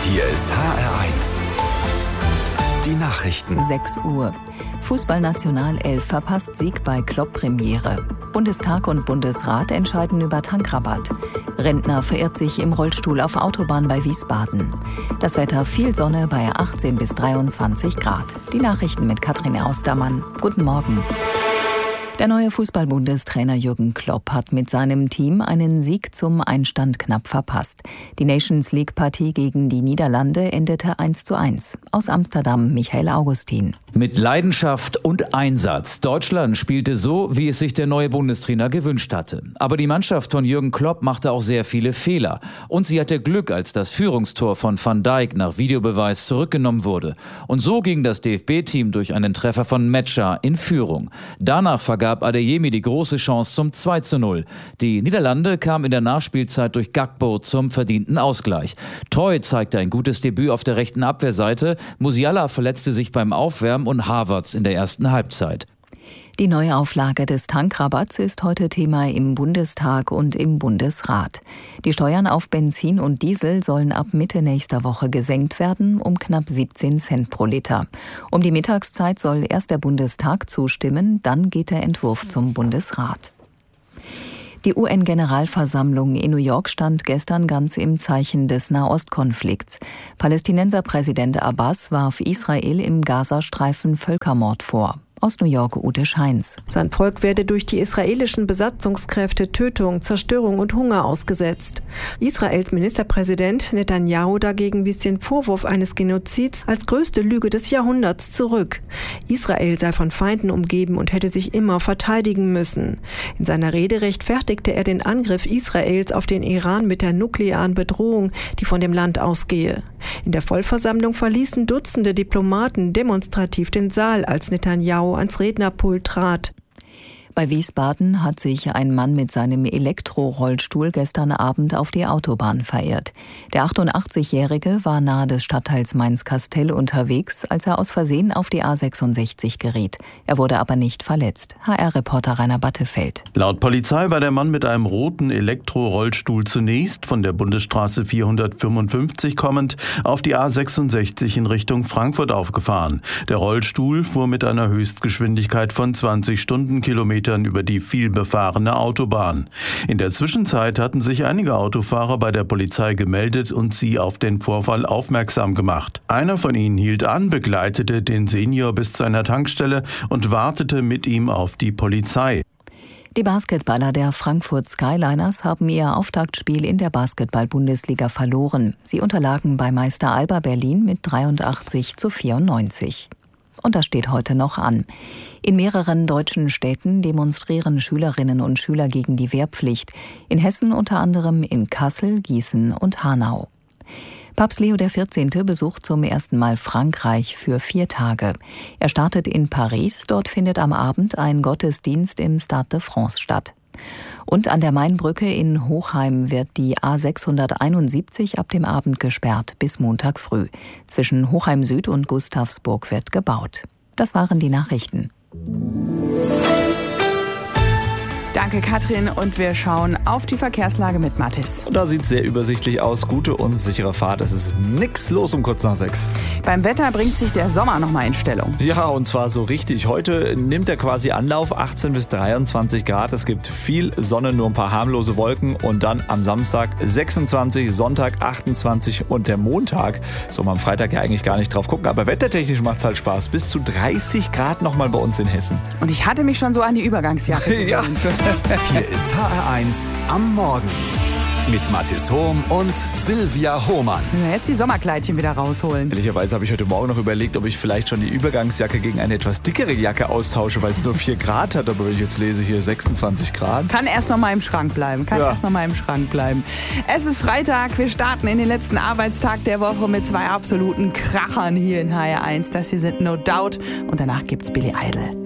Hier ist HR1. Die Nachrichten. 6 Uhr. Fußballnationalelf verpasst Sieg bei Klopp-Premiere. Bundestag und Bundesrat entscheiden über Tankrabatt. Rentner verirrt sich im Rollstuhl auf Autobahn bei Wiesbaden. Das Wetter: viel Sonne bei 18 bis 23 Grad. Die Nachrichten mit Katrin Austermann. Guten Morgen. Der neue Fußball-Bundestrainer Jürgen Klopp hat mit seinem Team einen Sieg zum Einstand knapp verpasst. Die Nations-League-Partie gegen die Niederlande endete 1:1. Aus Amsterdam Michael Augustin. Mit Leidenschaft und Einsatz. Deutschland spielte so, wie es sich der neue Bundestrainer gewünscht hatte. Aber die Mannschaft von Jürgen Klopp machte auch sehr viele Fehler. Und sie hatte Glück, als das Führungstor von Van Dijk nach Videobeweis zurückgenommen wurde. Und so ging das DFB-Team durch einen Treffer von Metscher in Führung. Danach vergab Adeyemi die große Chance zum 2:0. Die Niederlande kamen in der Nachspielzeit durch Gakpo zum verdienten Ausgleich. Toy zeigte ein gutes Debüt auf der rechten Abwehrseite. Musiala verletzte sich beim Aufwärmen und Havertz in der ersten Halbzeit. Die neue Auflage des Tankrabatts ist heute Thema im Bundestag und im Bundesrat. Die Steuern auf Benzin und Diesel sollen ab Mitte nächster Woche gesenkt werden, um knapp 17 Cent pro Liter. Um die Mittagszeit soll erst der Bundestag zustimmen, dann geht der Entwurf zum Bundesrat. Die UN-Generalversammlung in New York stand gestern ganz im Zeichen des Nahostkonflikts. Palästinenserpräsident Abbas warf Israel im Gazastreifen Völkermord vor. Aus New York Ute Scheins. Sein Volk werde durch die israelischen Besatzungskräfte Tötung, Zerstörung und Hunger ausgesetzt. Israels Ministerpräsident Netanyahu dagegen wies den Vorwurf eines Genozids als größte Lüge des Jahrhunderts zurück. Israel sei von Feinden umgeben und hätte sich immer verteidigen müssen. In seiner Rede rechtfertigte er den Angriff Israels auf den Iran mit der nuklearen Bedrohung, die von dem Land ausgehe. In der Vollversammlung verließen Dutzende Diplomaten demonstrativ den Saal, als Netanyahu ans Rednerpult trat. Bei Wiesbaden hat sich ein Mann mit seinem Elektrorollstuhl gestern Abend auf die Autobahn verirrt. Der 88-Jährige war nahe des Stadtteils Mainz-Kastell unterwegs, als er aus Versehen auf die A66 geriet. Er wurde aber nicht verletzt. HR-Reporter Rainer Battefeld. Laut Polizei war der Mann mit einem roten Elektrorollstuhl zunächst von der Bundesstraße 455 kommend auf die A66 in Richtung Frankfurt aufgefahren. Der Rollstuhl fuhr mit einer Höchstgeschwindigkeit von 20 Stundenkilometern über die vielbefahrene Autobahn. In der Zwischenzeit hatten sich einige Autofahrer bei der Polizei gemeldet und sie auf den Vorfall aufmerksam gemacht. Einer von ihnen hielt an, begleitete den Senior bis zu einer Tankstelle und wartete mit ihm auf die Polizei. Die Basketballer der Frankfurt Skyliners haben ihr Auftaktspiel in der Basketball-Bundesliga verloren. Sie unterlagen bei Meister Alba Berlin mit 83:94. Und das steht heute noch an. In mehreren deutschen Städten demonstrieren Schülerinnen und Schüler gegen die Wehrpflicht. In Hessen unter anderem in Kassel, Gießen und Hanau. Papst Leo XIV. Besucht zum ersten Mal Frankreich für 4 Tage. Er startet in Paris. Dort findet am Abend ein Gottesdienst im Stade de France statt. Und an der Mainbrücke in Hochheim wird die A671 ab dem Abend gesperrt bis Montag früh. Zwischen Hochheim Süd und Gustavsburg wird gebaut. Das waren die Nachrichten. Danke, Katrin. Und wir schauen auf die Verkehrslage mit Mathis. Da sieht es sehr übersichtlich aus. Gute und sichere Fahrt. Es ist nix los um kurz nach 6. Beim Wetter bringt sich der Sommer nochmal in Stellung. Ja, und zwar so richtig. Heute nimmt er quasi Anlauf, 18 bis 23 Grad. Es gibt viel Sonne, nur ein paar harmlose Wolken. Und dann am Samstag 26, Sonntag 28 und der Montag. Soll man am Freitag ja eigentlich gar nicht drauf gucken. Aber wettertechnisch macht es halt Spaß. Bis zu 30 Grad nochmal bei uns in Hessen. Und ich hatte mich schon so an die Übergangsjacke ja. Hier ist HR1 am Morgen mit Mathis Hohm und Silvia Hohmann. Jetzt die Sommerkleidchen wieder rausholen. Ehrlicherweise habe ich heute Morgen noch überlegt, ob ich vielleicht schon die Übergangsjacke gegen eine etwas dickere Jacke austausche, weil es nur 4 Grad hat. Aber wenn ich jetzt lese, hier 26 Grad. Kann erst noch mal im Schrank bleiben. Es ist Freitag. Wir starten in den letzten Arbeitstag der Woche mit 2 absoluten Krachern hier in HR1. Das hier sind No Doubt. Und danach gibt's Billy Idol.